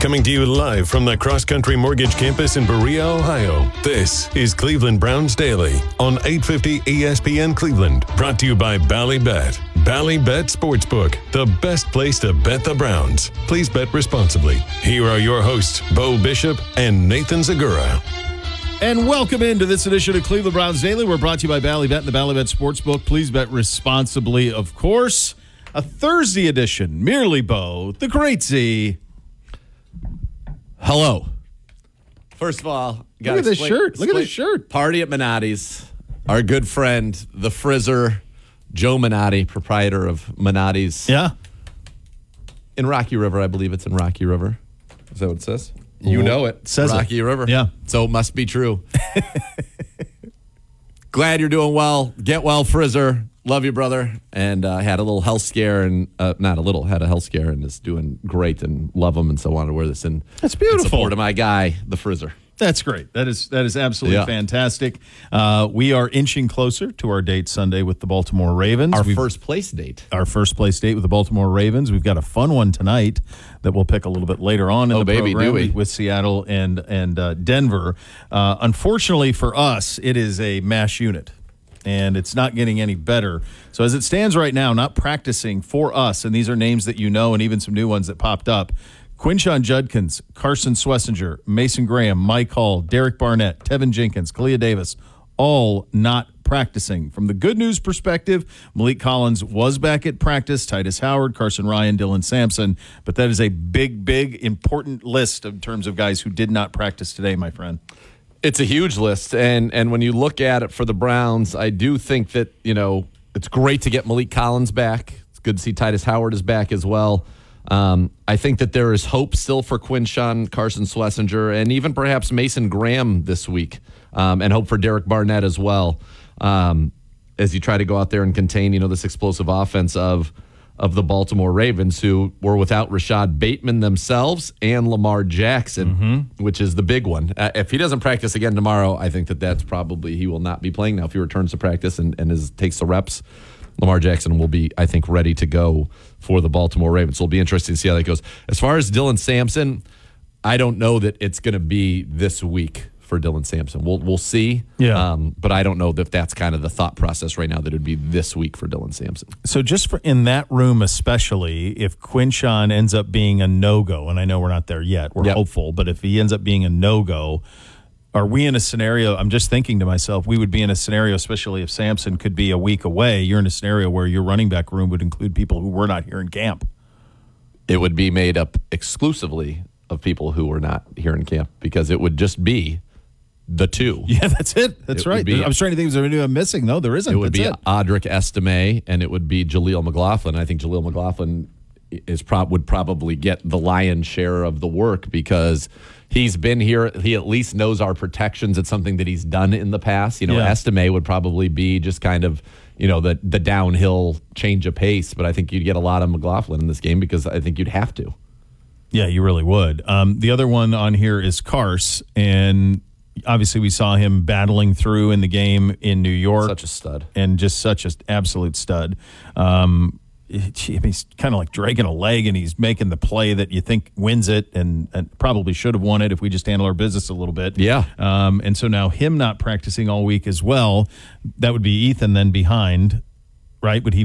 Coming to you live from the Cross Country Mortgage Campus in Berea, Ohio. This is Cleveland Browns Daily on 850 ESPN Cleveland. Brought to you by Ballybet. Ballybet Sportsbook, the best place to bet the Browns. Please bet responsibly. Here are your hosts, Bo Bishop and Nathan Zagura. And welcome into this edition of Cleveland Browns Daily. We're brought to you by Ballybet and the Ballybet Sportsbook. Please bet responsibly, of course. A Thursday edition, merely Bo, the Great Z. Hello. First of all, look at this shirt. Look at this shirt. Party at Minotti's. Our good friend, the Frizzer, Joe Minotti, proprietor of Minotti's. Yeah. In Rocky River, I believe it's in Rocky River. Is that what it says? You know it. Says Rocky River. Yeah. So it must be true. Glad you're doing well. Get well, Frizzer. Love you, brother. And had a little health scare, and not a little, had a health scare, and is doing great, and love him, and so wanted to wear this in. That's beautiful. In support of my guy, the Frizzer. That's great. That is absolutely fantastic. We are inching closer to our date Sunday with the Baltimore Ravens. Our first place date with the Baltimore Ravens. We've got a fun one tonight that we'll pick a little bit later on in the program with Seattle and Denver. Unfortunately for us, it is a mash unit, and it's not getting any better. So as it stands right now, not practicing for us, and these are names that you know and even some new ones that popped up, Quinshon Judkins, Carson Swessinger, Mason Graham, Mike Hall, Derek Barnett, Tevin Jenkins, Kalia Davis, all not practicing. From the good news perspective, Malik Collins was back at practice, Titus Howard, Carson Ryan, Dylan Sampson, but that is a big, important list in terms of guys who did not practice today, my friend. It's a huge list, and when you look at it for the Browns, I do think that, it's great to get Malik Collins back. It's good to see Titus Howard is back as well. I think that there is hope still for Quinshon, Carson Swessinger, and even perhaps Mason Graham this week, and hope for Derek Barnett as well, as you try to go out there and contain, this explosive offense of the Baltimore Ravens, who were without Rashad Bateman themselves and Lamar Jackson, which is the big one. If he doesn't practice again tomorrow, I think that's probably he will not be playing. Now, if he returns to practice and takes the reps, Lamar Jackson will be, I think, ready to go for the Baltimore Ravens. So it'll be interesting to see how that goes. As far as Dylan Sampson, I don't know that it's going to be this week for Dylan Sampson. We'll see. Yeah. But I don't know that that's kind of the thought process right now, that it would be this week for Dylan Sampson. So just in that room especially, if Quinshon ends up being a no-go, and I know we're not there yet, we're hopeful, but if he ends up being a no-go, are we in a scenario, I'm just thinking to myself, we would be in a scenario, especially if Sampson could be a week away, you're in a scenario where your running back room would include people who were not here in camp. It would be made up exclusively of people who were not here in camp, because it would just be the two. Yeah, that's it. That's right. I was trying to think if there's anyone missing. No, there isn't. It would be Audric Estime, and it would be Jaleel McLaughlin. I think Jaleel McLaughlin would probably get the lion's share of the work, because he's been here. He at least knows our protections. It's something that he's done in the past. Estime would probably be just kind of, the downhill change of pace. But I think you'd get a lot of McLaughlin in this game, because I think you'd have to. Yeah, you really would. The other one on here is Cars, and obviously we saw him battling through in the game in New York. Such a stud. And just such an absolute stud. He's kind of like dragging a leg, and he's making the play that you think wins it, and probably should have won it if we just handle our business a little bit. Yeah. And so now him not practicing all week as well, that would be Ethan then behind, right? Would he